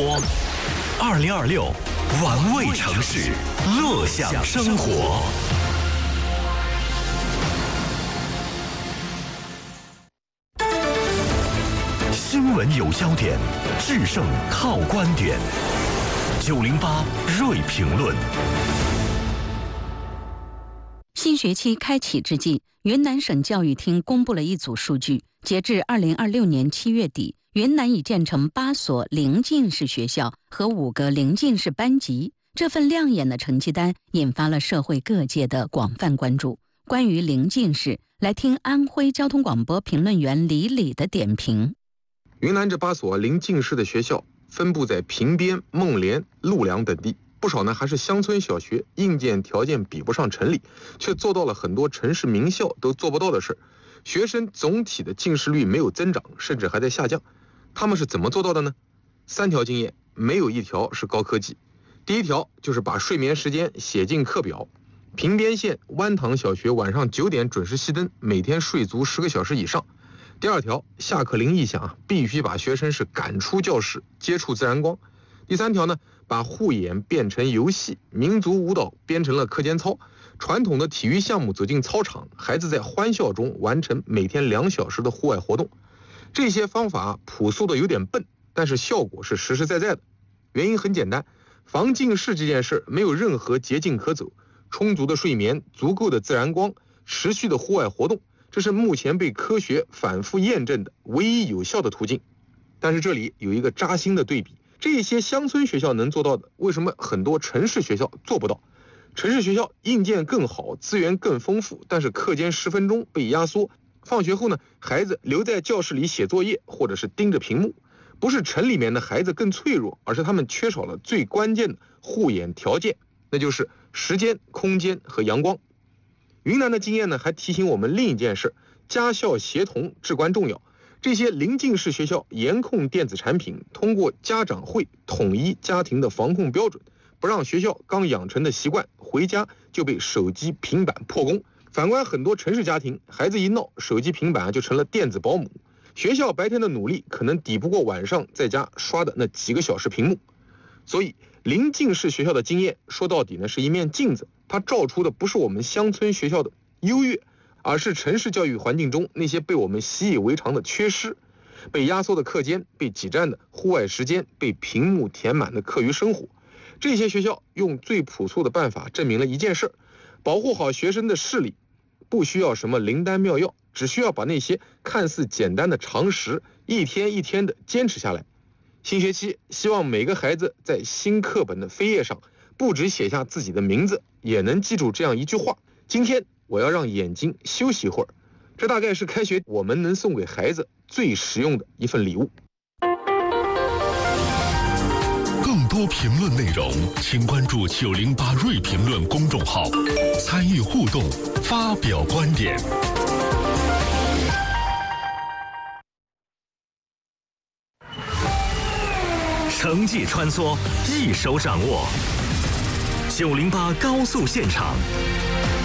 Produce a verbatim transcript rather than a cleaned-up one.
播。二零二六，玩味城市，乐享生活。新闻有焦点，制胜靠观点。九零八锐评论。 新学期开启之际，云南省教育厅公布了一组数据，截至二零二六年七月底，云南已建成八所零进式学校和五个零进式班级。这份亮眼的成绩单引发了社会各界的广泛关注。关于零进式，来听安徽交通广播评论员李李的点评。 云南这八所零进式的学校分布在平边、孟连、陆良等地，不少呢还是乡村小学，硬件条件比不上城里，却做到了很多城市名校都做不到的事。学生总体的进士率没有增长，甚至还在下降。他们是怎么做到的呢？三条经验，没有一条是高科技。第一条就是把睡眠时间写进课表。平边县湾塘小学晚上九点准时熄灯，每天睡足十个小时以上。第二条，下课铃一响，必须把学生是赶出教室，接触自然光。第三条呢，把护眼变成游戏，民族舞蹈编成了课间操，传统的体育项目走进操场，孩子在欢笑中完成每天两小时的户外活动。这些方法朴素的有点笨，但是效果是实实在在的。原因很简单，防近视这件事没有任何捷径可走，充足的睡眠、足够的自然光、持续的户外活动，这是目前被科学反复验证的唯一有效的途径。但是这里有一个扎心的对比，这些乡村学校能做到的，为什么很多城市学校做不到？城市学校硬件更好，资源更丰富，但是课间十分钟被压缩，放学后呢，孩子留在教室里写作业，或者是盯着屏幕。不是城里面的孩子更脆弱，而是他们缺少了最关键的护眼条件，那就是时间、空间和阳光。云南的经验呢，还提醒我们另一件事，家校协同至关重要。这些零进式学校严控电子产品，通过家长会统一家庭的防控标准，不让学校刚养成的习惯回家就被手机平板破功。反观很多城市家庭，孩子一闹，手机平板就成了电子保姆，学校白天的努力可能抵不过晚上在家刷的那几个小时屏幕。所以零进式学校的经验说到底呢，是一面镜子，它照出的不是我们乡村学校的优越，而是城市教育环境中那些被我们习以为常的缺失，被压缩的课间，被挤占的户外时间，被屏幕填满的课余生活。这些学校用最朴素的办法证明了一件事，保护好学生的视力不需要什么灵丹妙药，只需要把那些看似简单的常识一天一天的坚持下来。新学期希望每个孩子在新课本的扉页上不只写下自己的名字，也能记住这样一句话：今天我要让眼睛休息一会儿。这大概是开学我们能送给孩子最实用的一份礼物。 更多评论内容请关注九零八锐评论公众号，参与互动，发表观点。城际穿梭，一手掌握。九零八高速现场，